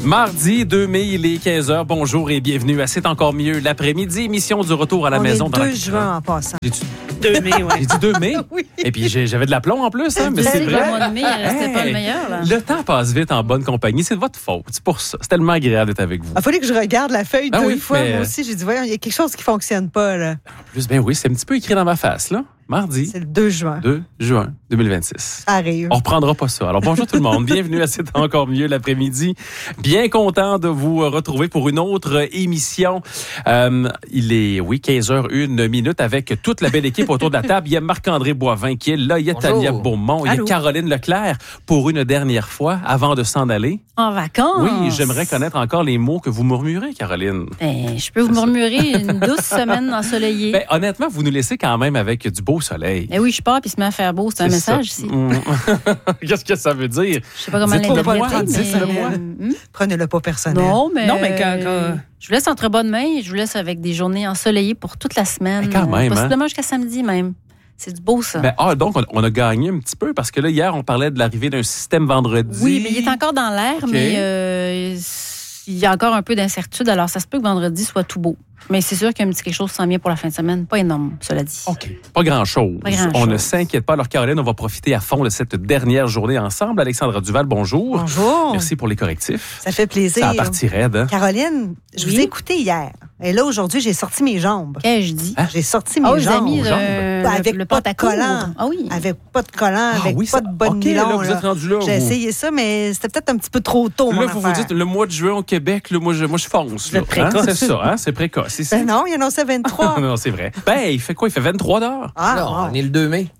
Mardi 2 mai, il est 15h. Bonjour et bienvenue à C'est encore mieux l'après-midi. Émission du retour à la maison. On est 2 juin en passant. 2 mai, oui. J'ai dit 2 mai? Oui. Et puis j'avais de l'aplomb en plus, hein, mais c'est Le vrai. mois de mai, il restait pas le meilleur. Là. Le temps passe vite en bonne compagnie. C'est de votre faute. C'est pour ça. C'est tellement agréable d'être avec vous. Il fallait que je regarde la feuille Ah 2 oui, fois. mais- Moi aussi, j'ai dit, voyons, il y a quelque chose qui fonctionne pas, là. En plus, ben oui, c'est un petit peu écrit dans ma face, là. Mardi C'est le 2 juin. 2 juin 2026. Ça arrive. On reprendra pas ça. Alors, bonjour tout le monde. Bienvenue à C'est encore mieux l'après-midi. Bien content de vous retrouver pour une autre émission. Il est, 15h01 avec toute la belle équipe autour de la table. Il y a Marc-André Boivin qui est là. Il y a Bonjour. Tania Beaumont. Il y a Allô. Caroline Leclerc pour une dernière fois avant de s'en aller. En vacances. Oui, j'aimerais connaître encore les mots que vous murmurez, Caroline. Ben, je peux vous murmurer une douce semaine ensoleillée. Ben, honnêtement, vous nous laissez quand même avec du beau soleil. Ben oui, je pars puis il se met à faire beau. C'est un message ça. ici. Qu'est-ce que ça veut dire? Je sais pas comment Dites-le l'interpréter, moi, mais... dites-le moi. Prenez-le pas personnel. Non, mais... Non, mais quand- Je vous laisse entre bonnes mains et je vous laisse avec des journées ensoleillées pour toute la semaine. Mais quand même, Possiblement jusqu'à samedi même. C'est du beau, ça. Ben, donc, on a gagné un petit peu parce que là, hier, on parlait de l'arrivée d'un système vendredi. Oui, mais il est encore dans l'air, OK. mais il y a encore un peu d'incertitude. Alors, ça se peut que vendredi soit tout beau. Mais c'est sûr qu'il y a un petit quelque chose qui s'en vient pour la fin de semaine. Pas énorme, cela dit. OK. Pas grand-chose. Pas grand-chose. On ne s'inquiète pas. Alors, Caroline, on va profiter à fond de cette dernière journée ensemble. Alexandra Duval, bonjour. Bonjour. Merci pour les correctifs. Ça fait plaisir. Ça a parti raide, hein? Caroline, je Oui. vous ai écouté hier. Et là, aujourd'hui, j'ai sorti mes jambes. Qu'est-ce que je dis? Hein? J'ai sorti mes Ah, vous avez jambes. mis jambes. Avec le pas de pantacourt. collant. Ah oui. Avec pas de collant, avec oui, pas de bonne OK, nylon. là, vous là. êtes rendu là. J'ai vous. essayé ça, mais c'était peut-être un petit peu trop tôt, mon Là, vous vous affaire. dites, le mois de juin au Québec, là, moi, je fonce. Vous êtes là. Hein? précoce. C'est ça, hein? C'est précoce. Ici. Ben non, il annonçait 23. Non, c'est vrai. Ben, il fait quoi? Il fait 23 d'heure. Ah, Non, bon. on est le 2 mai.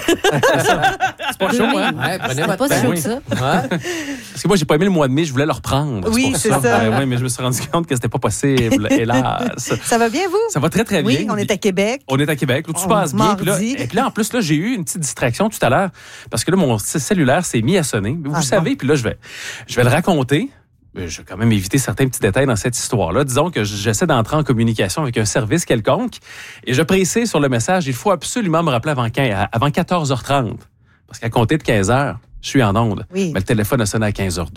C'est pas chaud, hein? Ouais, prenez C'est votre pas temps. si chaud oui. que ça. Ouais. Parce que moi, j'ai pas aimé le mois de mai, je voulais le reprendre. Oui, pour c'est ça. Oui, mais je me suis rendu compte que c'était pas possible, hélas. Ça va bien, vous? Ça va très, très bien. Oui, on est à Québec. On est à Québec, là, tout se On- passe bien. mardi. Et puis là, en plus, là, j'ai eu une petite distraction tout à l'heure parce que là, mon cellulaire s'est mis à sonner. Vous Ah savez, puis là, je vais le raconter. Je vais quand même éviter certains petits détails dans cette histoire-là. Disons que j'essaie d'entrer en communication avec un service quelconque et je précise sur le message, il faut absolument me rappeler avant 14h30. Parce qu'à compter de 15h, je suis en onde. Oui. Mais le téléphone a sonné à 15h02.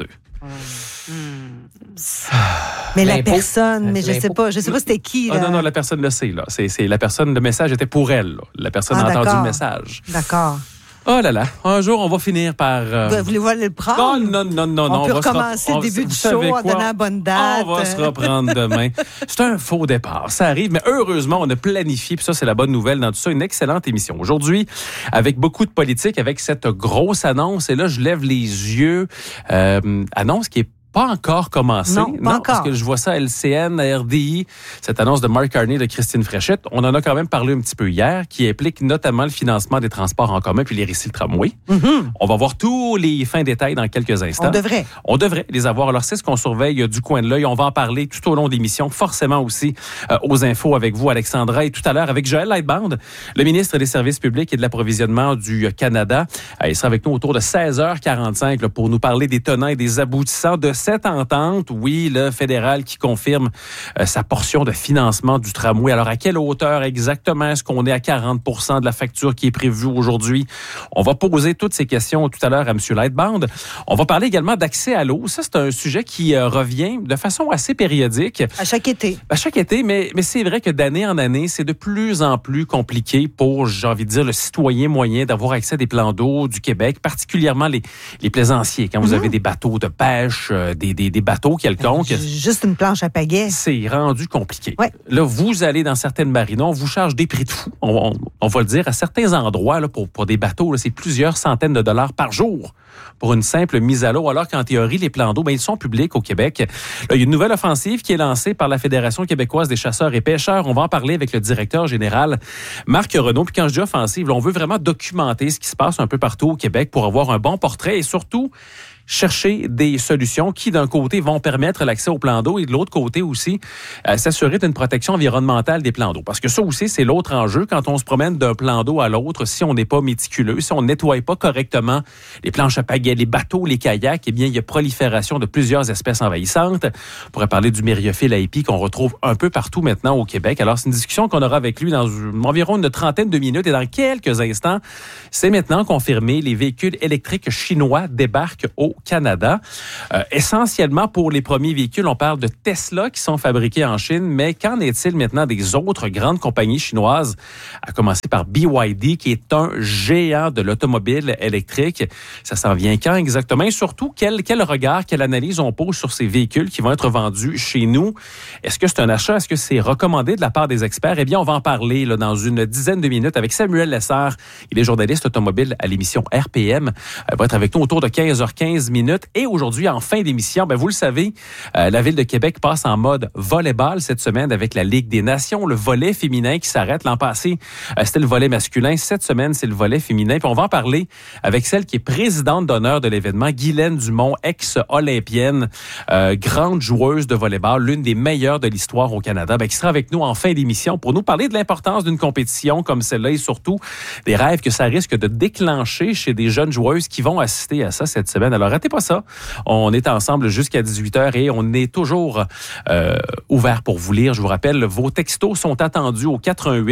Mais la L'impôt. personne, mais C'est je sais pas c'était qui. Ah Là. non, la personne le sait, là. C'est la personne, le message était pour elle, là. La personne Ah, a entendu d'accord. le message. D'accord. Oh là là, un jour, on va finir par... Voulez-vous aller le prendre? Non. On peut va se recommencer le début vous du savez show en quoi? donnant la bonne date. On va se reprendre demain. C'est un faux départ. Ça arrive, mais heureusement, on a planifié, puis ça, c'est la bonne nouvelle dans tout ça, une excellente émission. Aujourd'hui, avec beaucoup de politique, avec cette grosse annonce, et là, je lève les yeux. Annonce qui est pas encore commencé. Non, pas encore. Parce que je vois ça à LCN, à RDI, cette annonce de Mark Carney, de Christine Fréchette. On en a quand même parlé un petit peu hier, qui implique notamment le financement des transports en commun puis les récits de tramway. On va voir tous les fins détails dans quelques instants. On devrait les avoir. Alors, c'est ce qu'on surveille du coin de l'œil. On va en parler tout au long de l'émission, forcément aussi aux infos avec vous, Alexandra, et tout à l'heure avec Joël Lightbound, le ministre des Services publics et de l'Approvisionnement du Canada. Il sera avec nous autour de 16h45 là, pour nous parler des tenants et des aboutissants de cette entente. Oui, le fédéral qui confirme sa portion de financement du tramway. Alors, à quelle hauteur exactement est-ce qu'on est à 40% de la facture qui est prévue aujourd'hui? On va poser toutes ces questions tout à l'heure à M. Lightbound. On va parler également d'accès à l'eau. Ça, c'est un sujet qui revient de façon assez périodique. À chaque été. À chaque été, mais c'est vrai que d'année en année, c'est de plus en plus compliqué pour, j'ai envie de dire, le citoyen moyen d'avoir accès à des plans d'eau du Québec, particulièrement les plaisanciers. Quand vous avez des bateaux de pêche, des bateaux quelconques, Juste une planche à pagaie. c'est rendu compliqué. Ouais. Là, vous allez dans certaines marinas, on vous charge des prix de fou. On va le dire, à certains endroits, là, pour des bateaux, là, c'est plusieurs centaines de dollars par jour pour une simple mise à l'eau, alors qu'en théorie, les plans d'eau, ils sont publics au Québec. Là, il y a une nouvelle offensive qui est lancée par la Fédération québécoise des chasseurs et pêcheurs. On va en parler avec le directeur général, Marc Renaud. Puis quand je dis offensive, là, on veut vraiment documenter ce qui se passe un peu partout au Québec pour avoir un bon portrait et surtout chercher des solutions qui, d'un côté, vont permettre l'accès aux plans d'eau et de l'autre côté aussi, s'assurer d'une protection environnementale des plans d'eau. Parce que ça aussi, c'est l'autre enjeu. Quand on se promène d'un plan d'eau à l'autre, si on n'est pas méticuleux, si on ne nettoie pas correctement les planches à pagaie, les bateaux, les kayaks, eh bien, il y a prolifération de plusieurs espèces envahissantes. On pourrait parler du myriophile à épi qu'on retrouve un peu partout maintenant au Québec. Alors, c'est une discussion qu'on aura avec lui dans environ une trentaine de minutes et dans quelques instants, c'est maintenant confirmé, les véhicules électriques chinois débarquent au Canada. Essentiellement, pour les premiers véhicules, on parle de Tesla qui sont fabriqués en Chine, mais qu'en est-il maintenant des autres grandes compagnies chinoises, à commencer par BYD, qui est un géant de l'automobile électrique. Ça s'en vient quand exactement? Et surtout, quel regard, quelle analyse on pose sur ces véhicules qui vont être vendus chez nous? Est-ce que c'est un achat? Est-ce que c'est recommandé de la part des experts? Eh bien, on va en parler là, dans une dizaine de minutes avec Samuel Lessard. Il est journaliste automobile à l'émission RPM. Il va être avec nous autour de 15h15 minutes. Et aujourd'hui, en fin d'émission, vous le savez, la Ville de Québec passe en mode volleyball cette semaine avec la Ligue des Nations, le volley féminin qui s'arrête. L'an passé, c'était le volley masculin. Cette semaine, c'est le volley féminin. Puis on va en parler avec celle qui est présidente d'honneur de l'événement, Guylaine Dumont, ex-olympienne, grande joueuse de volleyball, l'une des meilleures de l'histoire au Canada, qui sera avec nous en fin d'émission pour nous parler de l'importance d'une compétition comme celle-là et surtout des rêves que ça risque de déclencher chez des jeunes joueuses qui vont assister à ça cette semaine. Alors, ratez pas ça. On est ensemble jusqu'à 18h et on est toujours ouvert pour vous lire. Je vous rappelle, vos textos sont attendus au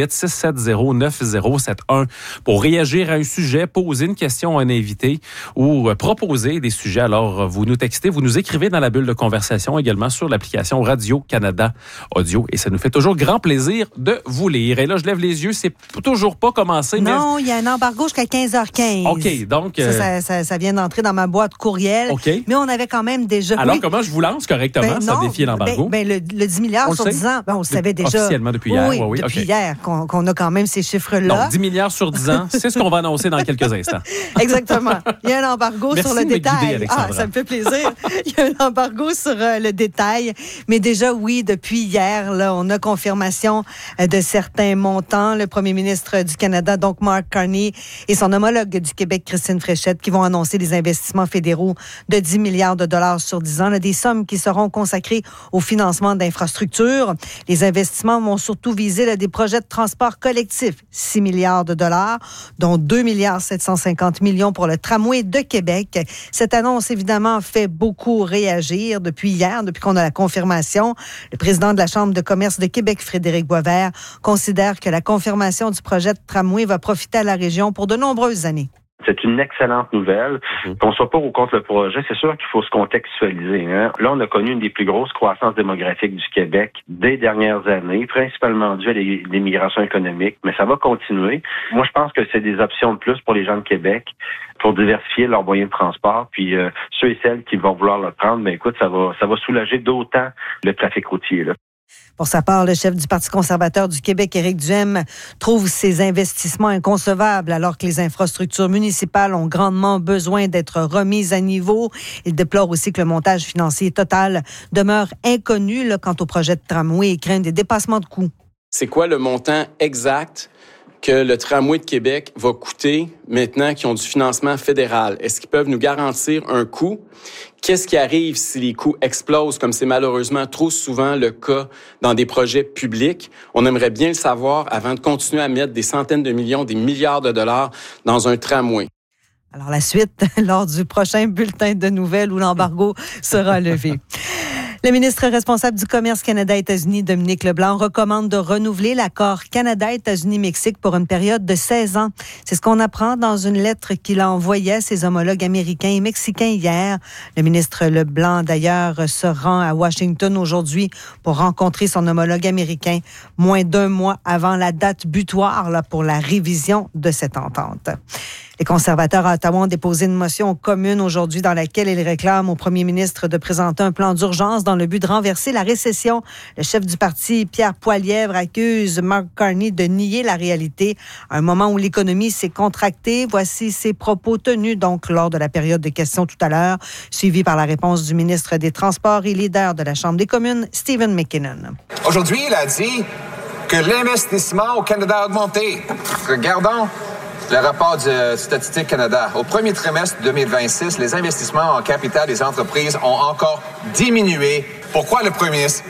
418-670-9071 pour réagir à un sujet, poser une question à un invité ou proposer des sujets. Alors, vous nous textez, vous nous écrivez dans la bulle de conversation également sur l'application Radio-Canada Audio. Et ça nous fait toujours grand plaisir de vous lire. Et là, je lève les yeux, c'est toujours pas commencé. Non, il y a un embargo jusqu'à 15h15. OK, donc... Ça vient d'entrer dans ma boîte courriel. OK. Mais on avait quand même déjà... Alors, comment je vous lance correctement sans défier l'embargo? Le 10 milliards sur 10 ans, on le savait déjà. Officiellement depuis hier. Oui, depuis hier qu'on a quand même ces chiffres-là. Donc, 10 milliards sur 10 ans, c'est ce qu'on va annoncer dans quelques instants. Exactement. Il y a un embargo sur le détail. Ça me fait plaisir. Il y a un embargo sur le détail. Mais déjà, oui, depuis hier, là, on a confirmation de certains montants. Le premier ministre du Canada, donc Mark Carney, et son homologue du Québec, Christine Fréchette, qui vont annoncer des investissements fédéraux de 10 milliards de dollars sur 10 ans. Là, des sommes qui seront consacrées au financement d'infrastructures. Les investissements vont surtout viser là, des projets de transport collectif, 6 milliards de dollars, dont 2 milliards 750 millions pour le tramway de Québec. Cette annonce, évidemment, fait beaucoup réagir depuis hier, depuis qu'on a la confirmation. Le président de la Chambre de commerce de Québec, Frédéric Boisvert, considère que la confirmation du projet de tramway va profiter à la région pour de nombreuses années. C'est une excellente nouvelle. Qu'on soit pour ou contre le projet, c'est sûr qu'il faut se contextualiser. Hein? Là, on a connu une des plus grosses croissances démographiques du Québec des dernières années, principalement due à l'immigration économique, mais ça va continuer. Moi, je pense que c'est des options de plus pour les gens de Québec pour diversifier leurs moyens de transport. Puis ceux et celles qui vont vouloir le prendre, mais écoute, ça va soulager d'autant le trafic routier, là. Pour sa part, le chef du Parti conservateur du Québec, Éric Duhaime, trouve ces investissements inconcevables alors que les infrastructures municipales ont grandement besoin d'être remises à niveau. Il déplore aussi que le montage financier total demeure inconnu quant au projet de tramway et craint des dépassements de coûts. C'est quoi le montant exact que le tramway de Québec va coûter maintenant qu'ils ont du financement fédéral? Est-ce qu'ils peuvent nous garantir un coût? Qu'est-ce qui arrive si les coûts explosent, comme c'est malheureusement trop souvent le cas dans des projets publics? On aimerait bien le savoir avant de continuer à mettre des centaines de millions, des milliards de dollars dans un tramway. Alors la suite, lors du prochain bulletin de nouvelles où l'embargo sera levé. Le ministre responsable du commerce Canada-États-Unis, Dominique Leblanc, recommande de renouveler l'accord Canada-États-Unis-Mexique pour une période de 16 ans. C'est ce qu'on apprend dans une lettre qu'il a envoyée à ses homologues américains et mexicains hier. Le ministre Leblanc, d'ailleurs, se rend à Washington aujourd'hui pour rencontrer son homologue américain, moins d'1 mois avant la date butoir pour la révision de cette entente. Les conservateurs à Ottawa ont déposé une motion commune aujourd'hui dans laquelle ils réclament au premier ministre de présenter un plan d'urgence dans le but de renverser la récession. Le chef du parti, Pierre Poilievre, accuse Mark Carney de nier la réalité à un moment où l'économie s'est contractée. Voici ses propos tenus donc lors de la période de questions tout à l'heure, suivi par la réponse du ministre des Transports et leader de la Chambre des communes, Stephen McKinnon. Aujourd'hui, il a dit que l'investissement au Canada a augmenté. Regardons le rapport du Statistique Canada. Au premier trimestre 2026, les investissements en capital des entreprises ont encore diminué. Pourquoi le premier ministre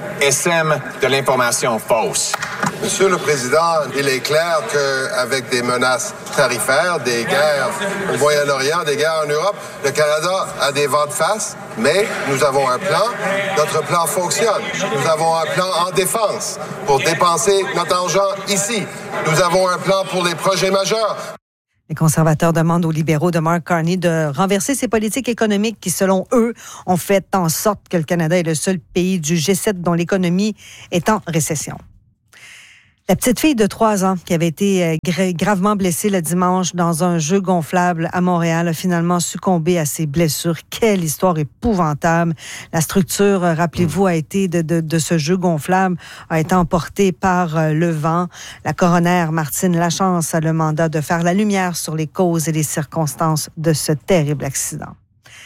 sème de l'information fausse? Monsieur le Président, il est clair qu'avec des menaces tarifaires, des guerres au Moyen-Orient, des guerres en Europe, le Canada a des vents de face, mais nous avons un plan. Notre plan fonctionne. Nous avons un plan en défense pour dépenser notre argent ici. Nous avons un plan pour les projets majeurs. Les conservateurs demandent aux libéraux de Mark Carney de renverser ces politiques économiques qui, selon eux, ont fait en sorte que le Canada est le seul pays du G7 dont l'économie est en récession. La petite fille de 3 ans qui avait été gravement blessée le dimanche dans un jeu gonflable à Montréal a finalement succombé à ses blessures. Quelle histoire épouvantable. La structure, rappelez-vous, a été de ce jeu gonflable a été emportée par le vent. La coroner Martine Lachance a le mandat de faire la lumière sur les causes et les circonstances de ce terrible accident.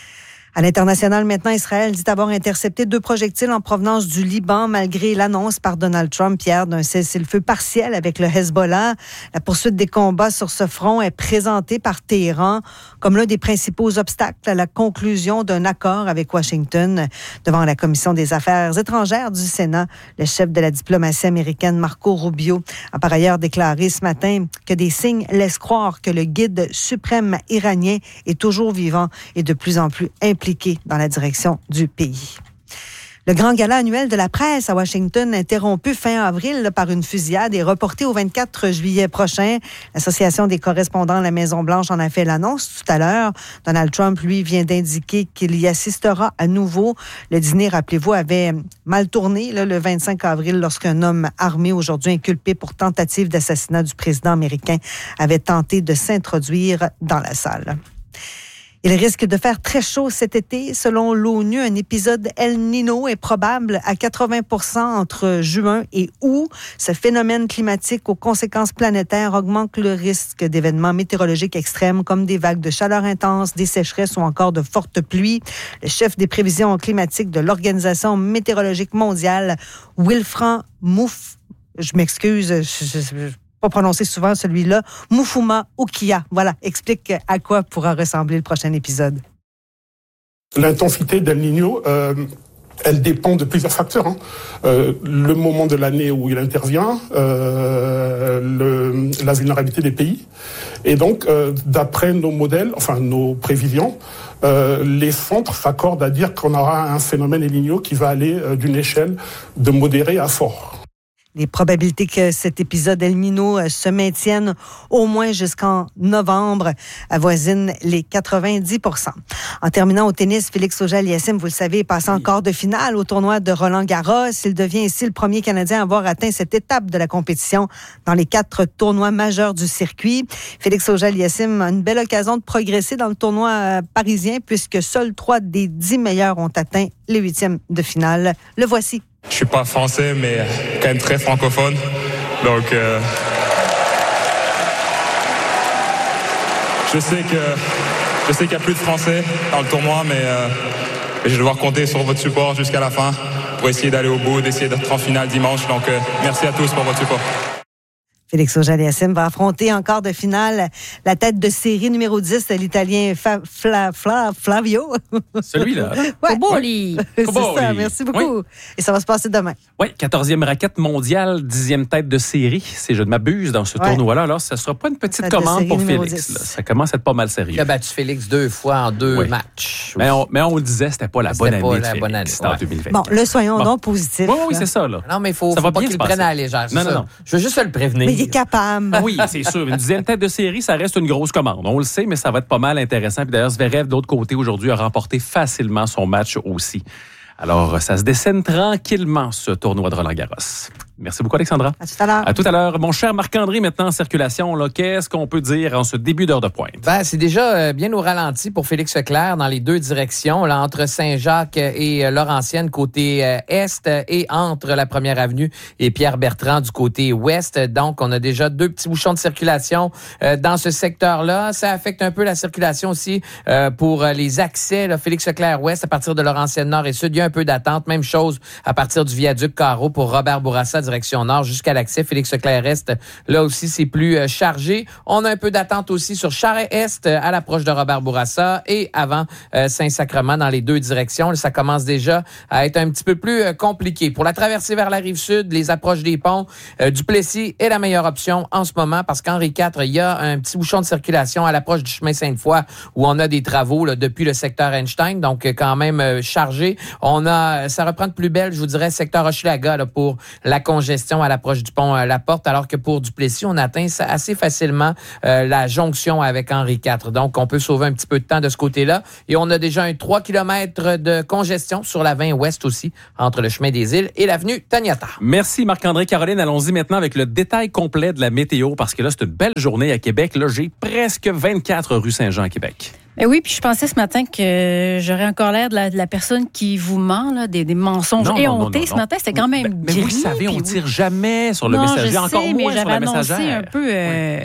À l'international, maintenant, Israël dit avoir intercepté 2 projectiles en provenance du Liban malgré l'annonce par Donald Trump hier d'un cessez-le-feu partiel avec le Hezbollah. La poursuite des combats sur ce front est présentée par Téhéran comme l'un des principaux obstacles à la conclusion d'un accord avec Washington. Devant la Commission des Affaires étrangères du Sénat, le chef de la diplomatie américaine, Marco Rubio, a par ailleurs déclaré ce matin que des signes laissent croire que le guide suprême iranien est toujours vivant et de plus en plus impliqué dans la direction du pays. Le grand gala annuel de la presse à Washington, interrompu fin avril par une fusillade, est reporté au 24 juillet prochain. L'Association des correspondants à la Maison-Blanche en a fait l'annonce tout à l'heure. Donald Trump, lui, vient d'indiquer qu'il y assistera à nouveau. Le dîner, rappelez-vous, avait mal tourné le 25 avril lorsqu'un homme armé, aujourd'hui inculpé pour tentative d'assassinat du président américain, avait tenté de s'introduire dans la salle. Il risque de faire très chaud cet été. Selon l'ONU, un épisode El Niño est probable à 80% entre juin et août. Ce phénomène climatique aux conséquences planétaires augmente le risque d'événements météorologiques extrêmes comme des vagues de chaleur intense, des sécheresses ou encore de fortes pluies. Le chef des prévisions climatiques de l'Organisation météorologique mondiale, Wilfran Mouf, je m'excuse, je pas prononcer souvent celui-là, Mufuma Ukiya. Voilà, explique à quoi pourra ressembler le prochain épisode. L'intensité d'El Niño, elle dépend de plusieurs facteurs. Le moment de l'année où il intervient, la vulnérabilité des pays. Et donc, d'après nos modèles, enfin nos prévisions, les centres s'accordent à dire qu'on aura un phénomène El Niño qui va aller d'une échelle de modéré à fort. Les probabilités que cet épisode El Niño se maintienne au moins jusqu'en novembre avoisinent les 90%. En terminant au tennis, Félix Auger-Aliassime, vous le savez, est passé en quart de finale au tournoi de Roland-Garros. Il devient ainsi le premier Canadien à avoir atteint cette étape de la compétition dans les 4 tournois majeurs du circuit. Félix Auger-Aliassime a une belle occasion de progresser dans le tournoi parisien puisque seuls 3 des 10 meilleurs ont atteint les 8e de finale. Le voici. Je suis pas français, mais quand même très francophone. Donc, je sais qu'il y a plus de Français dans le tournoi, mais je vais devoir compter sur votre support jusqu'à la fin pour essayer d'aller au bout, d'essayer d'être en finale dimanche. Donc, merci à tous pour votre support. Félix Auger-Aliassime va affronter en quart de finale la tête de série numéro 10, l'Italien Flavio. Celui-là. Ouais. Coboli. C'est ça, merci beaucoup. Oui. Et ça va se passer demain. Oui, 14e raquette mondiale, 10e tête de série, si je ne m'abuse, dans ce tournoi-là. Alors, ça ne sera pas une petite commande pour Félix. Là. Ça commence à être pas mal sérieux. Il a battu Félix 2 fois en 2 matchs. Mais on le disait, c'était pas la bonne année de Félix en 2020. Bon, le soyons donc positif. Oui, c'est ça. Là. Non, mais il faut pas qu'il le prenne à la légère. Non. Je veux juste le prévenir. Mais il est capable. Oui, c'est sûr. Une 10e tête de série, ça reste une grosse commande. On le sait, mais ça va être pas mal intéressant. Puis d'ailleurs, Zverev, de l'autre côté, aujourd'hui, a remporté facilement son match aussi. Alors, ça se dessine tranquillement, ce tournoi de Roland-Garros. Merci beaucoup, Alexandra. À tout à l'heure. À tout à l'heure. Mon cher Marc-André, maintenant en circulation, là, qu'est-ce qu'on peut dire en ce début d'heure de pointe? C'est déjà bien au ralenti pour Félix Leclerc dans les 2 directions, là, entre Saint-Jacques et Laurentienne, côté est, et entre la Première Avenue et Pierre-Bertrand du côté ouest. Donc, on a déjà 2 petits bouchons de circulation dans ce secteur-là. Ça affecte un peu la circulation aussi pour les accès, là, Félix Leclerc ouest, à partir de Laurentienne nord et sud. Il y a un peu d'attente. Même chose à partir du viaduc Carreau pour Robert Bourassa, direction nord jusqu'à l'accès Félix Leclerc-Est. Là aussi, c'est plus chargé. On a un peu d'attente aussi sur Charest-Est à l'approche de Robert Bourassa et avant Saint-Sacrement dans les 2 directions. Là, ça commence déjà à être un petit peu plus compliqué. Pour la traversée vers la Rive-Sud, les approches des ponts, Duplessis est la meilleure option en ce moment parce qu'Henri IV, il y a un petit bouchon de circulation à l'approche du chemin Sainte-Foy où on a des travaux là, depuis le secteur Einstein, donc quand même chargé. Ça reprend de plus belle, je vous dirais, secteur Hochelaga là, pour la congestion à l'approche du pont La Porte, alors que pour Duplessis, on atteint assez facilement la jonction avec Henri IV. Donc, on peut sauver un petit peu de temps de ce côté-là. Et on a déjà un 3 km de congestion sur la 20 ouest aussi, entre le chemin des Îles et l'avenue Taniata. Merci Marc-André. Caroline, allons-y maintenant avec le détail complet de la météo, parce que là, c'est une belle journée à Québec. Là, j'ai presque 24 rue Saint-Jean à Québec. Ben oui, puis je pensais ce matin que j'aurais encore l'air de la personne qui vous ment, là, des mensonges éhontés. Ce matin, c'était quand même mais vous le savez, on ne tire jamais sur le messager, encore moins sur la messagère. Un peu,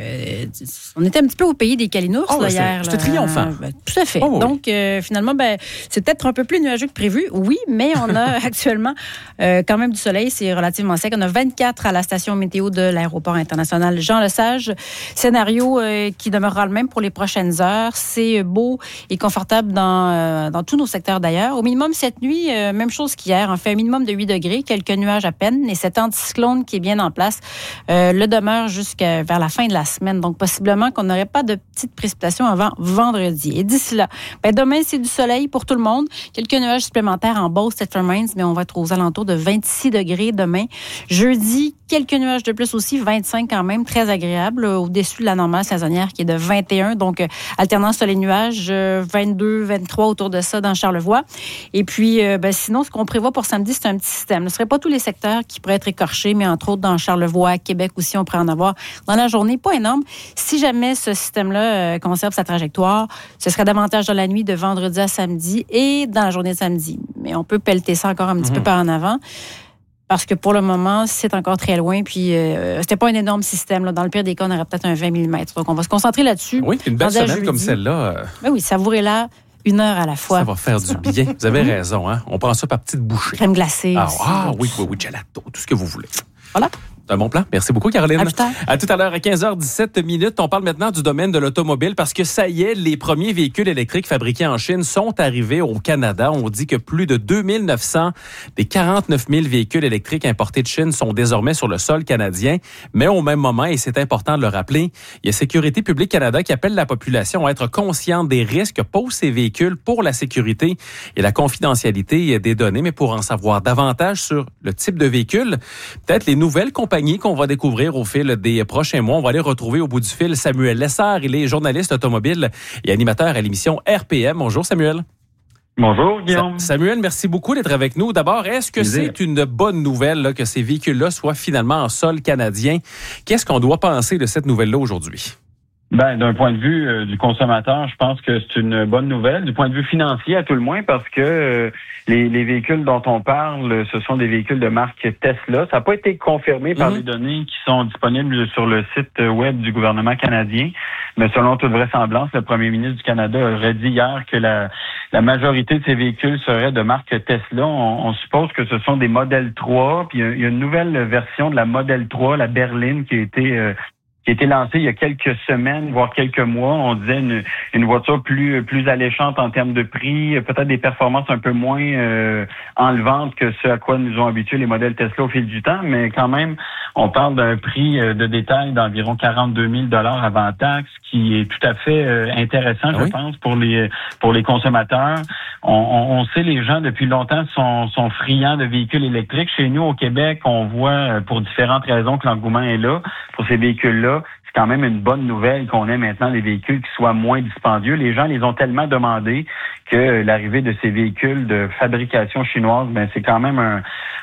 on était un petit peu au pays des calinours hier. C'était triomphant. Tout à fait. Donc, finalement, c'est peut-être un peu plus nuageux que prévu, oui, mais on a actuellement quand même du soleil, c'est relativement sec. On a 24 à la station météo de l'aéroport international Jean-Lesage. Scénario qui demeurera le même pour les prochaines heures. C'est beau et confortable dans tous nos secteurs d'ailleurs. Au minimum, cette nuit, même chose qu'hier. On fait un minimum de 8 degrés, quelques nuages à peine. Et cet anticyclone qui est bien en place le demeure jusqu'à vers la fin de la semaine. Donc, possiblement qu'on n'aurait pas de petites précipitations avant vendredi. Et d'ici là, demain, c'est du soleil pour tout le monde. Quelques nuages supplémentaires en Beauce, St. Mines, mais on va être aux alentours de 26 degrés demain. Jeudi, quelques nuages de plus aussi, 25 quand même, très agréable, au-dessus de la normale saisonnière qui est de 21. Donc, alternance soleil-nuages, 22, 23 autour de ça dans Charlevoix. Et puis, sinon, ce qu'on prévoit pour samedi, c'est un petit système. Ce ne serait pas tous les secteurs qui pourraient être écorchés, mais entre autres dans Charlevoix, Québec aussi, on pourrait en avoir dans la journée. Pas énorme. Si jamais ce système-là conserve sa trajectoire, ce serait davantage dans la nuit de vendredi à samedi et dans la journée de samedi. Mais on peut pelleter ça encore un petit peu par en avant. Parce que pour le moment, c'est encore très loin. Puis, c'était pas un énorme système. Là. Dans le pire des cas, on aurait peut-être un 20 mm. Donc, on va se concentrer là-dessus. Oui, une belle semaine comme celle-là. Ben oui, savourez-la une heure à la fois. Ça va faire du bien. Vous avez raison. Hein? On prend ça par petites bouchées. Crème glacée. Oui, gelato, tout ce que vous voulez. Voilà. C'est un bon plan. Merci beaucoup, Caroline. À plus tard. À tout à l'heure, à 15h17. On parle maintenant du domaine de l'automobile parce que ça y est, les premiers véhicules électriques fabriqués en Chine sont arrivés au Canada. On dit que plus de 2900 des 49 000 véhicules électriques importés de Chine sont désormais sur le sol canadien. Mais au même moment, et c'est important de le rappeler, il y a Sécurité publique Canada qui appelle la population à être consciente des risques que posent ces véhicules pour la sécurité et la confidentialité des données. Mais pour en savoir davantage sur le type de véhicule, peut-être les nouvelles compagnies qu'on va découvrir au fil des prochains mois. On va aller retrouver au bout du fil Samuel Lessard. Il est journaliste automobile et animateur à l'émission RPM. Bonjour Samuel. Bonjour Guillaume. Samuel, merci beaucoup d'être avec nous. D'abord, est-ce que c'est une bonne nouvelle là, que ces véhicules-là soient finalement en sol canadien? Qu'est-ce qu'on doit penser de cette nouvelle-là aujourd'hui? D'un point de vue du consommateur, je pense que c'est une bonne nouvelle. Du point de vue financier, à tout le moins, parce que les véhicules dont on parle, ce sont des véhicules de marque Tesla. Ça n'a pas été confirmé par les données qui sont disponibles sur le site web du gouvernement canadien. Mais selon toute vraisemblance, le premier ministre du Canada aurait dit hier que la majorité de ces véhicules seraient de marque Tesla. On suppose que ce sont des Model 3. Puis il y a une nouvelle version de la Model 3, la berline, qui a été lancée il y a quelques semaines, voire quelques mois. On disait une voiture plus alléchante en termes de prix, peut-être des performances un peu moins enlevantes que ce à quoi nous ont habitués les modèles Tesla au fil du temps, mais quand même, on parle d'un prix de détail d'environ 42 000 $ avant taxe, qui est tout à fait intéressant, je pense, pour les consommateurs. On sait, les gens depuis longtemps sont friands de véhicules électriques. Chez nous, au Québec, on voit pour différentes raisons que l'engouement est là pour ces véhicules-là. C'est quand même une bonne nouvelle qu'on ait maintenant des véhicules qui soient moins dispendieux. Les gens les ont tellement demandé que l'arrivée de ces véhicules de fabrication chinoise, c'est quand même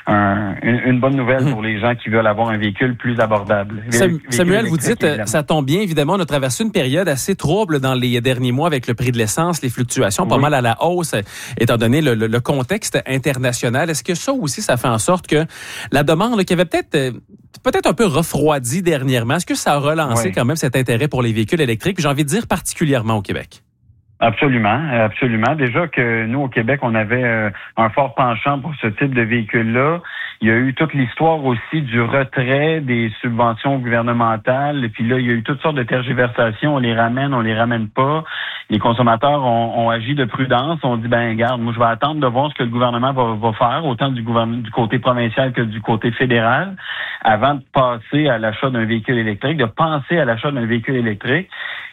une bonne nouvelle pour les gens qui veulent avoir un véhicule plus abordable. Samuel, vous dites, ça tombe bien, évidemment, on a traversé une période assez trouble dans les derniers mois avec le prix de l'essence, les fluctuations pas mal à la hausse, étant donné le contexte international. Est-ce que ça aussi, ça fait en sorte que la demande qui avait peut-être un peu refroidi dernièrement, est-ce que ça a relancé quand même cet intérêt pour les véhicules électriques? J'ai envie de dire particulièrement au Québec. Absolument. Déjà que nous, au Québec, on avait un fort penchant pour ce type de véhicule-là. Il y a eu toute l'histoire aussi du retrait des subventions gouvernementales. Et puis là, il y a eu toutes sortes de tergiversations. On les ramène pas. Les consommateurs ont agi de prudence. On dit, regarde, moi, je vais attendre de voir ce que le gouvernement va faire, autant du côté provincial que du côté fédéral, avant de passer à l'achat d'un véhicule électrique, de penser à l'achat d'un véhicule électrique.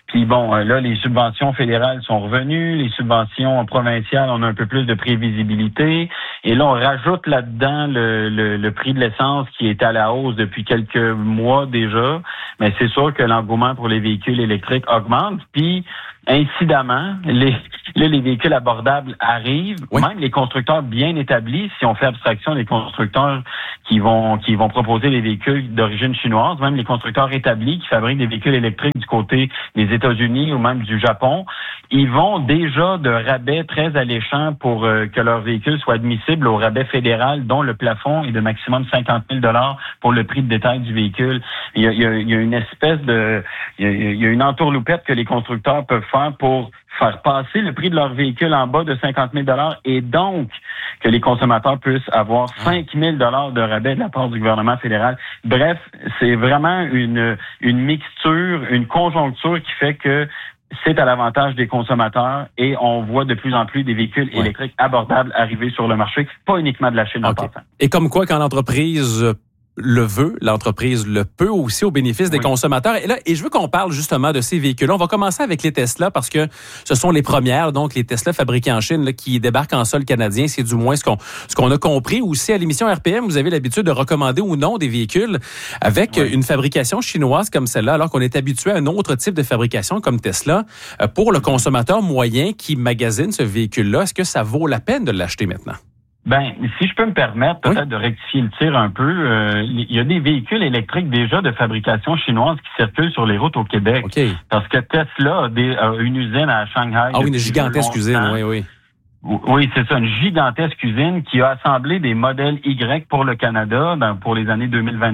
Puis bon, là, les subventions fédérales sont revenues, les subventions provinciales, on a un peu plus de prévisibilité. Et là, on rajoute là-dedans le prix de l'essence qui est à la hausse depuis quelques mois déjà. Mais c'est sûr que l'engouement pour les véhicules électriques augmente. Puis, incidemment, les véhicules abordables arrivent. Oui. Même les constructeurs bien établis, si on fait abstraction des constructeurs qui vont proposer des véhicules d'origine chinoise, même les constructeurs établis qui fabriquent des véhicules électriques du côté des États-Unis ou même du Japon, ils vont déjà de rabais très alléchants pour que leurs véhicules soient admissibles au rabais fédéral, dont le plafond est de maximum 50 000 $ pour le prix de détail du véhicule. Il y a une espèce de... Il y a une entourloupette que les constructeurs peuvent faire pour faire passer le prix de leur véhicule en bas de 50 000 $ et donc que les consommateurs puissent avoir 5 000 $ de rabais de la part du gouvernement fédéral. Bref, c'est vraiment une mixture, une conjoncture qui fait que c'est à l'avantage des consommateurs et on voit de plus en plus des véhicules électriques abordables arriver sur le marché, pas uniquement de la Chine en passant. Et comme quoi, quand l'entreprise le veut, l'entreprise le peut aussi au bénéfice des consommateurs. Et je veux qu'on parle justement de ces véhicules. On va commencer avec les Tesla parce que ce sont les premières, donc les Tesla fabriquées en Chine là, qui débarquent en sol canadien. C'est du moins ce qu'on a compris. Aussi, à l'émission RPM, vous avez l'habitude de recommander ou non des véhicules avec une fabrication chinoise comme celle-là, alors qu'on est habitué à un autre type de fabrication comme Tesla. Pour le consommateur moyen qui magasine ce véhicule-là, est-ce que ça vaut la peine de l'acheter maintenant? Ben, si je peux me permettre peut-être de rectifier le tir un peu, il y a des véhicules électriques déjà de fabrication chinoise qui circulent sur les routes au Québec. Okay. Parce que Tesla a une usine à Shanghai. Ah oui, une gigantesque usine, oui. Oui, c'est ça, une gigantesque usine qui a assemblé des modèles Y pour le Canada pour les années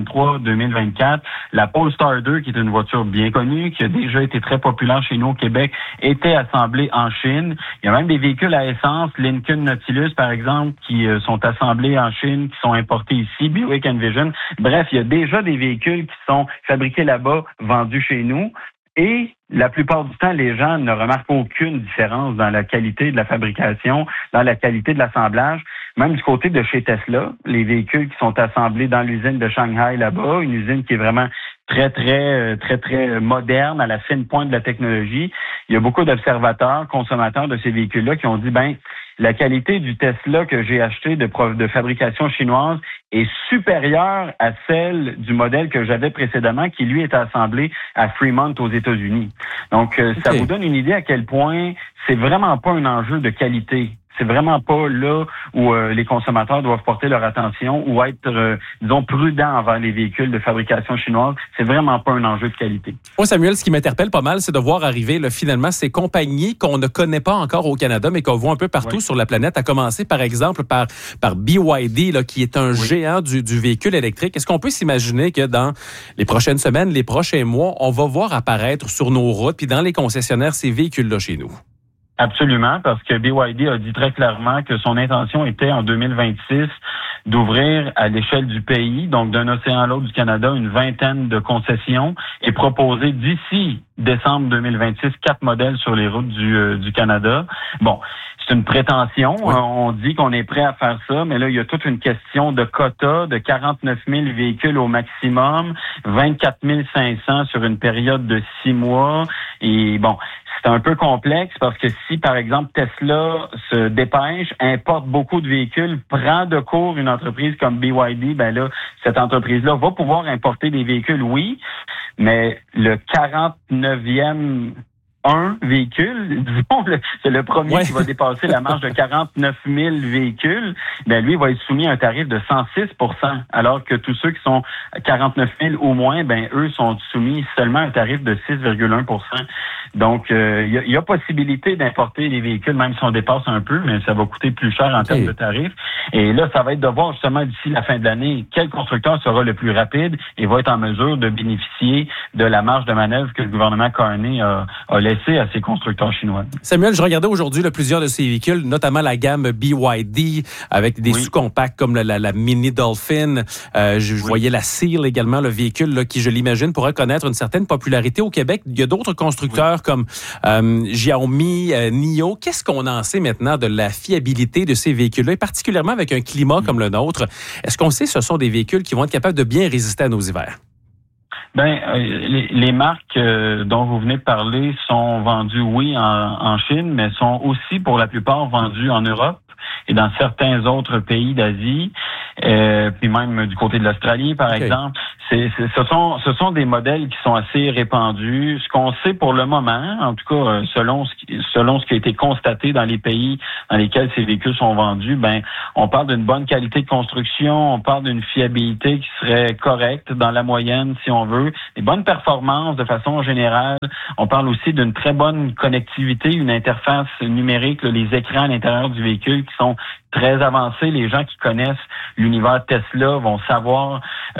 2023-2024. La Polestar 2, qui est une voiture bien connue, qui a déjà été très populaire chez nous au Québec, était assemblée en Chine. Il y a même des véhicules à essence, Lincoln Nautilus par exemple, qui sont assemblés en Chine, qui sont importés ici, Buick Envision. Bref, il y a déjà des véhicules qui sont fabriqués là-bas, vendus chez nous. Et la plupart du temps, les gens ne remarquent aucune différence dans la qualité de la fabrication, dans la qualité de l'assemblage. Même du côté de chez Tesla, les véhicules qui sont assemblés dans l'usine de Shanghai là-bas, une usine qui est vraiment très moderne, à la fine pointe de la technologie. Il y a beaucoup d'observateurs, consommateurs de ces véhicules-là qui ont dit, la qualité du Tesla que j'ai acheté de fabrication chinoise est supérieure à celle du modèle que j'avais précédemment, qui lui est assemblé à Fremont aux États-Unis. Donc, ça vous donne une idée à quel point c'est vraiment pas un enjeu de qualité. C'est vraiment pas là où les consommateurs doivent porter leur attention ou être, prudents envers les véhicules de fabrication chinoise. C'est vraiment pas un enjeu de qualité. Moi, Samuel, ce qui m'interpelle pas mal, c'est de voir arriver finalement ces compagnies qu'on ne connaît pas encore au Canada, mais qu'on voit un peu partout sur la planète, à commencer par exemple par BYD, là, qui est un géant du véhicule électrique. Est-ce qu'on peut s'imaginer que dans les prochaines semaines, les prochains mois, on va voir apparaître sur nos routes puis dans les concessionnaires ces véhicules-là chez nous? Absolument, parce que BYD a dit très clairement que son intention était en 2026 d'ouvrir à l'échelle du pays, donc d'un océan à l'autre du Canada, une vingtaine de concessions et proposer d'ici décembre 2026 4 modèles sur les routes du Canada. Bon, c'est une prétention. Oui. On dit qu'on est prêt à faire ça, mais là, il y a toute une question de quota de 49 000 véhicules au maximum, 24 500 sur une période de 6 mois. Et bon, c'est un peu complexe parce que si, par exemple, Tesla se dépêche, importe beaucoup de véhicules, prend de court une entreprise comme BYD, cette entreprise-là va pouvoir importer des véhicules, oui, mais le 49e véhicule, disons, c'est le premier qui va dépasser la marge de 49 000 véhicules, lui, il va être soumis à un tarif de 106 %, alors que tous ceux qui sont 49 000 ou moins, eux sont soumis seulement à un tarif de 6,1 %. Donc, il y a possibilité d'importer les véhicules, même si on dépasse un peu, mais ça va coûter plus cher en termes de tarifs. Et là, ça va être de voir justement d'ici la fin de l'année quel constructeur sera le plus rapide et va être en mesure de bénéficier de la marge de manœuvre que le gouvernement Carney a laissé à ces constructeurs chinois. Samuel, je regardais aujourd'hui plusieurs de ces véhicules, notamment la gamme BYD, avec des sous-compacts comme la Mini Dolphin. Je voyais la Seal également, le véhicule là, qui, je l'imagine, pourrait connaître une certaine popularité au Québec. Il y a d'autres constructeurs comme Xiaomi, NIO. Qu'est-ce qu'on en sait maintenant de la fiabilité de ces véhicules-là, et particulièrement avec un climat comme le nôtre? Est-ce qu'on sait que ce sont des véhicules qui vont être capables de bien résister à nos hivers? Les marques dont vous venez de parler sont vendues, oui, en Chine, mais sont aussi pour la plupart vendues en Europe et dans certains autres pays d'Asie, puis même du côté de l'Australie, par exemple. Ce sont des modèles qui sont assez répandus. Ce qu'on sait pour le moment, en tout cas selon ce qui a été constaté dans les pays dans lesquels ces véhicules sont vendus, on parle d'une bonne qualité de construction, on parle d'une fiabilité qui serait correcte dans la moyenne, si on veut, des bonnes performances de façon générale. On parle aussi d'une très bonne connectivité, une interface numérique, les écrans à l'intérieur du véhicule qui sont très avancés. Les gens qui connaissent l'univers Tesla vont savoir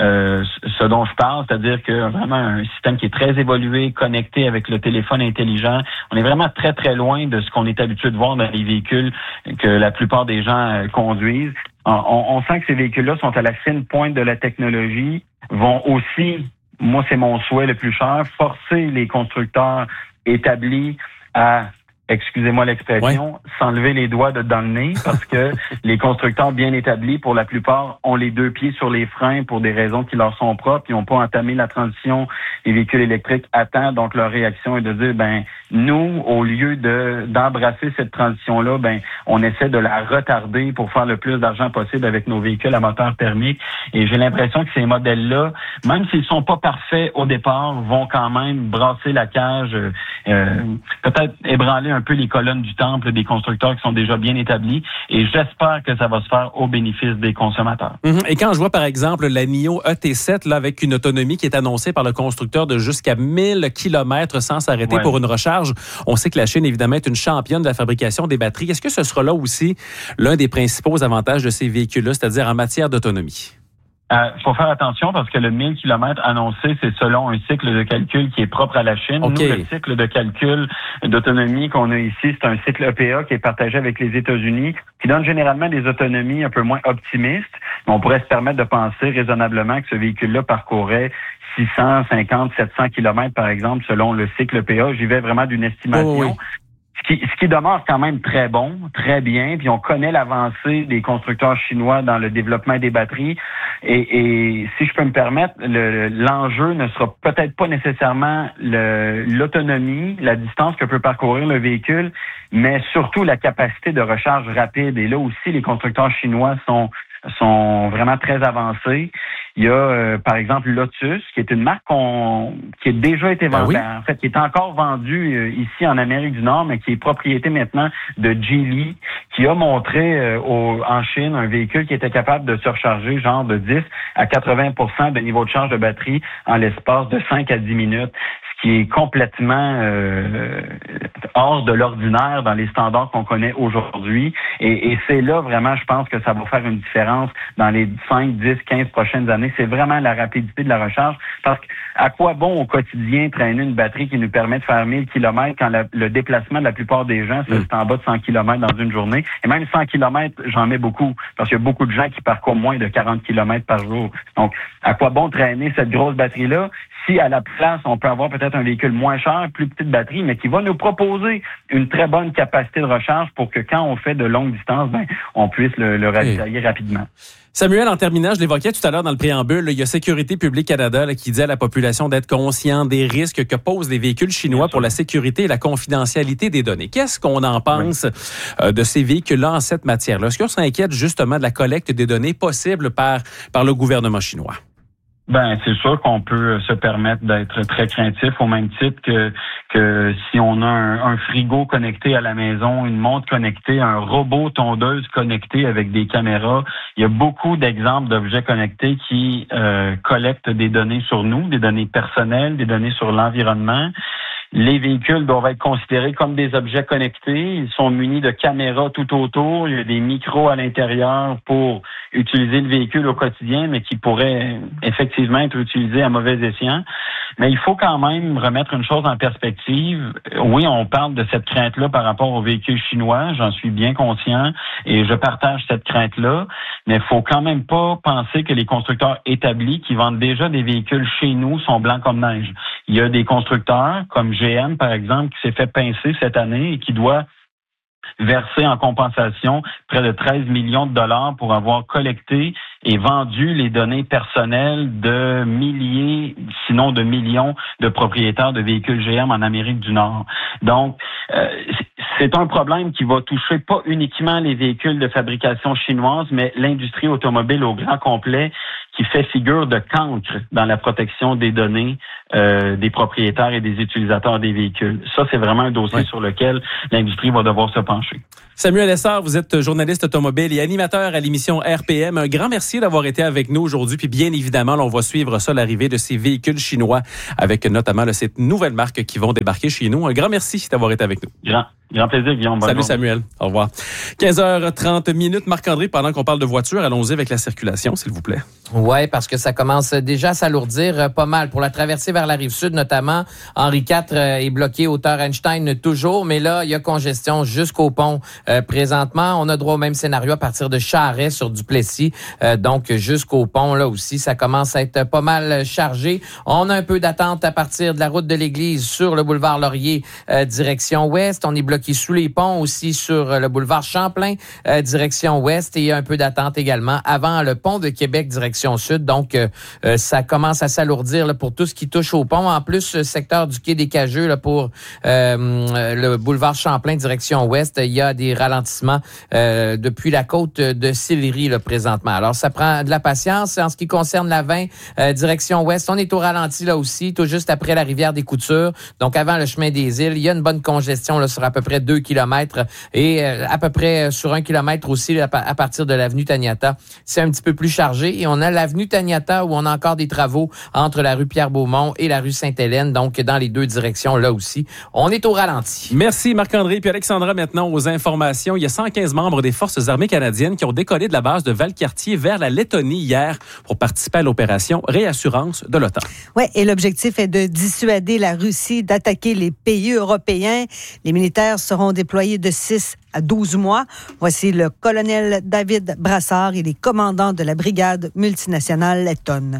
ce dont je parle, c'est-à-dire que vraiment un système qui est très évolué, connecté avec le téléphone intelligent. On est vraiment très, très loin de ce qu'on est habitué de voir dans les véhicules que la plupart des gens conduisent. On sent que ces véhicules-là sont à la fine pointe de la technologie, vont aussi, moi c'est mon souhait le plus cher, forcer les constructeurs établis à, excusez-moi l'expression, s'enlever les doigts dans le nez, parce que les constructeurs bien établis, pour la plupart, ont les deux pieds sur les freins pour des raisons qui leur sont propres. Ils n'ont pas entamé la transition des véhicules électriques à temps, donc leur réaction est de dire, nous, au lieu d'embrasser cette transition-là, on essaie de la retarder pour faire le plus d'argent possible avec nos véhicules à moteur thermique. Et j'ai l'impression que ces modèles-là, même s'ils sont pas parfaits au départ, vont quand même brasser la cage, peut-être ébranler un peu les colonnes du temple des constructeurs qui sont déjà bien établis, et j'espère que ça va se faire au bénéfice des consommateurs. Et quand je vois, par exemple, la NIO ET7, là, avec une autonomie qui est annoncée par le constructeur de jusqu'à 1000 km sans s'arrêter pour une recharge, on sait que la Chine, évidemment, est une championne de la fabrication des batteries. Est-ce que ce sera là aussi l'un des principaux avantages de ces véhicules-là, c'est-à-dire en matière d'autonomie? Faut faire attention parce que le 1000 km annoncé, c'est selon un cycle de calcul qui est propre à la Chine. Nous, le cycle de calcul d'autonomie qu'on a ici, c'est un cycle EPA qui est partagé avec les États-Unis, qui donne généralement des autonomies un peu moins optimistes. On pourrait se permettre de penser raisonnablement que ce véhicule-là parcourrait 650, 700 km, par exemple, selon le cycle EPA. J'y vais vraiment d'une estimation. Ce qui demeure quand même très bon, très bien, puis on connaît l'avancée des constructeurs chinois dans le développement des batteries. Et si je peux me permettre, l'enjeu ne sera peut-être pas nécessairement l'autonomie, la distance que peut parcourir le véhicule, mais surtout la capacité de recharge rapide. Et là aussi, les constructeurs chinois sont vraiment très avancés. Il y a, par exemple, Lotus, qui est une marque qui a déjà été vendue, en fait, qui est encore vendue ici en Amérique du Nord, mais qui est propriété maintenant de Geely, qui a montré en Chine un véhicule qui était capable de se recharger genre de 10 à 80% de niveau de charge de batterie en l'espace de 5 à 10 minutes. Qui est complètement hors de l'ordinaire dans les standards qu'on connaît aujourd'hui. Et c'est là, vraiment, je pense que ça va faire une différence dans les 5, 10, 15 prochaines années. C'est vraiment la rapidité de la recharge. Parce que à quoi bon au quotidien traîner une batterie qui nous permet de faire 1000 km quand le déplacement de la plupart des gens, c'est en bas de 100 km dans une journée. Et même 100 km, j'en mets beaucoup. Parce qu'il y a beaucoup de gens qui parcourent moins de 40 km par jour. Donc, à quoi bon traîner cette grosse batterie-là si à la place, on peut avoir peut-être un véhicule moins cher, plus petite batterie, mais qui va nous proposer une très bonne capacité de recharge pour que quand on fait de longues distances, on puisse le ravitailler rapidement. Samuel, en terminant, je l'évoquais tout à l'heure dans le préambule, il y a Sécurité publique Canada qui dit à la population d'être conscient des risques que posent les véhicules chinois pour la sécurité et la confidentialité des données. Qu'est-ce qu'on en pense de ces véhicules-là en cette matière-là? Est-ce qu'on s'inquiète justement de la collecte des données possibles par le gouvernement chinois? C'est sûr qu'on peut se permettre d'être très craintif au même titre que si on a un frigo connecté à la maison, une montre connectée, un robot tondeuse connecté avec des caméras. Il y a beaucoup d'exemples d'objets connectés qui collectent des données sur nous, des données personnelles, des données sur l'environnement. Les véhicules doivent être considérés comme des objets connectés. Ils sont munis de caméras tout autour. Il y a des micros à l'intérieur pour utiliser le véhicule au quotidien, mais qui pourraient effectivement être utilisés à mauvais escient. Mais il faut quand même remettre une chose en perspective. Oui, on parle de cette crainte-là par rapport aux véhicules chinois. J'en suis bien conscient et je partage cette crainte-là. Mais il faut quand même pas penser que les constructeurs établis qui vendent déjà des véhicules chez nous sont blancs comme neige. Il y a des constructeurs comme GM, par exemple, qui s'est fait pincer cette année et qui doit verser en compensation près de 13 millions de dollars pour avoir collecté et vendu les données personnelles de milliers, sinon de millions de propriétaires de véhicules GM en Amérique du Nord. Donc, c'est un problème qui va toucher pas uniquement les véhicules de fabrication chinoise, mais l'industrie automobile au grand complet qui fait figure de cancre dans la protection des données des propriétaires et des utilisateurs des véhicules. Ça, c'est vraiment un dossier sur lequel l'industrie va devoir se pencher. Samuel Essard, vous êtes journaliste automobile et animateur à l'émission RPM. Un grand merci d'avoir été avec nous aujourd'hui. Puis bien évidemment, on va suivre ça, l'arrivée de ces véhicules chinois avec notamment cette nouvelle marque qui vont débarquer chez nous. Un grand merci d'avoir été avec nous. Grand plaisir, Guillaume. Salut Samuel. Au revoir. 15h30. Marc-André, pendant qu'on parle de voiture, allons-y avec la circulation, s'il vous plaît. Oui, parce que ça commence déjà à s'alourdir pas mal. Pour la traversée vers la Rive-Sud, notamment, Henri IV est bloqué hauteur Einstein toujours, mais là, il y a congestion jusqu'au pont. Présentement, on a droit au même scénario à partir de Charest sur Duplessis. Donc, jusqu'au pont, là aussi, ça commence à être pas mal chargé. On a un peu d'attente à partir de la route de l'Église sur le boulevard Laurier, direction ouest. On est bloqué sous les ponts aussi sur le boulevard Champlain, direction ouest. Et il y a un peu d'attente également avant le pont de Québec, direction sud. Donc, ça commence à s'alourdir là, pour tout ce qui touche au pont. En plus, secteur du quai des Cageux là, pour le boulevard Champlain, direction ouest, il y a des ralentissements depuis la côte de Sillery là, présentement. Alors, ça prend de la patience. En ce qui concerne la 20, direction ouest, on est au ralenti là aussi, tout juste après la rivière des Coutures. Donc, avant le chemin des îles, il y a une bonne congestion là, sur à peu près 2 km et à peu près sur 1 km aussi là, à partir de l'avenue Taniata. C'est un petit peu plus chargé et on a l'avenue Taniata où on a encore des travaux entre la rue Pierre-Beaumont et la rue Sainte-Hélène. Donc, dans les deux directions, là aussi, on est au ralenti. Merci Marc-André. Puis Alexandra, maintenant aux informations. Il y a 115 membres des Forces armées canadiennes qui ont décollé de la base de Valcartier vers la Lettonie hier pour participer à l'opération Réassurance de l'OTAN. Oui, et l'objectif est de dissuader la Russie d'attaquer les pays européens. Les militaires seront déployés de 6 à 12 mois. Voici le colonel David Brassard. Il est commandant de la brigade multinationale lettonne.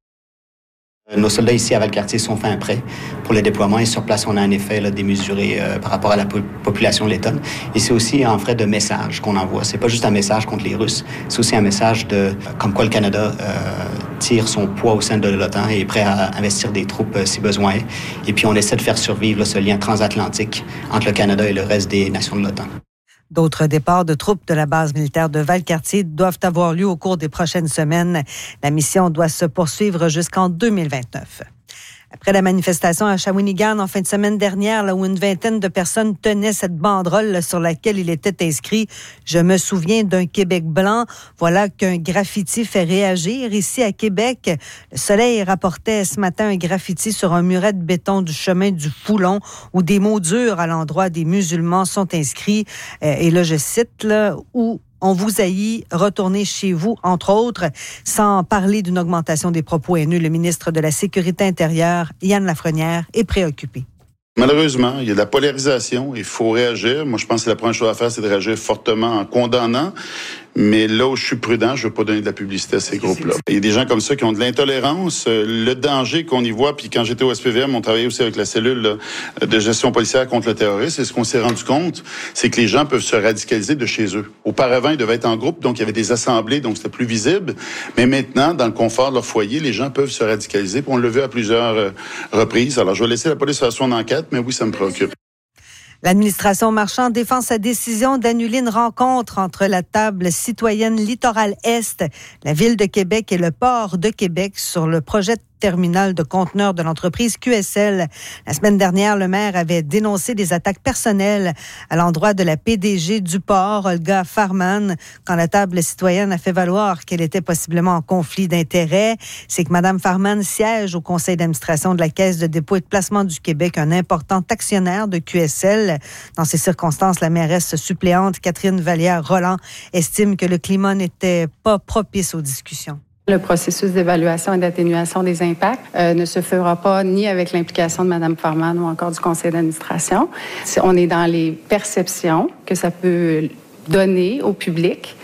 Nos soldats ici à Valcartier sont fin prêts pour le déploiement et sur place, on a un effet là, démesuré par rapport à la population lettonne. Et c'est aussi un frais de message qu'on envoie. C'est pas juste un message contre les Russes, c'est aussi un message de comme quoi le Canada tire son poids au sein de l'OTAN et est prêt à investir des troupes si besoin. Et puis on essaie de faire survivre là, ce lien transatlantique entre le Canada et le reste des nations de l'OTAN. D'autres départs de troupes de la base militaire de Valcartier doivent avoir lieu au cours des prochaines semaines. La mission doit se poursuivre jusqu'en 2029. Après la manifestation à Shawinigan en fin de semaine dernière, là où une vingtaine de personnes tenaient cette banderole là, sur laquelle il était inscrit « Je me souviens d'un Québec blanc », voilà qu'un graffiti fait réagir. Ici à Québec, Le Soleil rapportait ce matin un graffiti sur un muret de béton du chemin du Foulon où des mots durs à l'endroit des musulmans sont inscrits. Et là, je cite, là, où on vous haït, retournez chez vous, entre autres, sans parler d'une augmentation des propos haineux. Le ministre de la Sécurité intérieure, Yann Lafrenière, est préoccupé. Malheureusement, il y a de la polarisation. Il faut réagir. Moi, je pense que la première chose à faire, c'est de réagir fortement en condamnant. Mais là où je suis prudent, je ne veux pas donner de la publicité à ces groupes-là. Il y a des gens comme ça qui ont de l'intolérance. Le danger qu'on y voit, puis quand j'étais au SPVM, on travaillait aussi avec la cellule là, de gestion policière contre le terrorisme. Et ce qu'on s'est rendu compte, c'est que les gens peuvent se radicaliser de chez eux. Auparavant, ils devaient être en groupe, donc il y avait des assemblées, donc c'était plus visible. Mais maintenant, dans le confort de leur foyer, les gens peuvent se radicaliser. Puis on l'a vu à plusieurs reprises. Alors, je vais laisser la police faire son enquête, mais oui, ça me préoccupe. L'administration Marchand défend sa décision d'annuler une rencontre entre la table citoyenne Littoral Est, la Ville de Québec et le Port de Québec sur le projet de terminal de conteneurs de l'entreprise QSL. La semaine dernière, le maire avait dénoncé des attaques personnelles à l'endroit de la PDG du port, Olga Farman, quand la table citoyenne a fait valoir qu'elle était possiblement en conflit d'intérêts. C'est que Mme Farman siège au conseil d'administration de la Caisse de dépôt et de placement du Québec, un important actionnaire de QSL. Dans ces circonstances, la mairesse suppléante Catherine Vallière-Roland estime que le climat n'était pas propice aux discussions. Le processus d'évaluation et d'atténuation des impacts ne se fera pas ni avec l'implication de Mme Farman ou encore du conseil d'administration. On est dans les perceptions que ça peut donner au public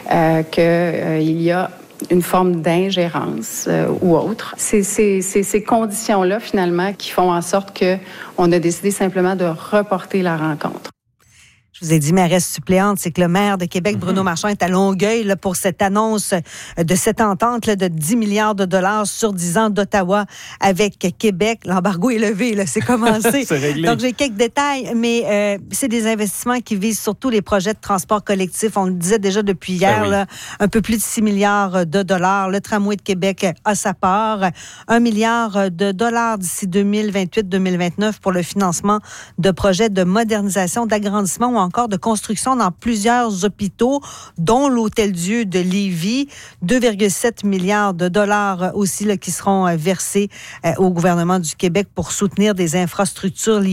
qu'il y a une forme d'ingérence ou autre. C'est ces conditions-là, finalement, qui font en sorte qu'on a décidé simplement de reporter la rencontre. Je vous ai dit mairesse suppléante, c'est que le maire de Québec, Bruno Marchand, est à Longueuil là, pour cette annonce de cette entente là, de 10 milliards de dollars sur 10 ans d'Ottawa avec Québec. L'embargo est levé, là, c'est commencé. C'est réglé. Donc, j'ai quelques détails, mais c'est des investissements qui visent surtout les projets de transport collectif. On le disait déjà depuis hier, là, un peu plus de 6 milliards de dollars. Le tramway de Québec a sa part. 1 milliard de dollars d'ici 2028-2029 pour le financement de projets de modernisation, d'agrandissement ou encore de construction dans plusieurs hôpitaux, dont l'Hôtel-Dieu de Lévis. 2,7 milliards de dollars aussi là, qui seront versés au gouvernement du Québec pour soutenir des infrastructures liées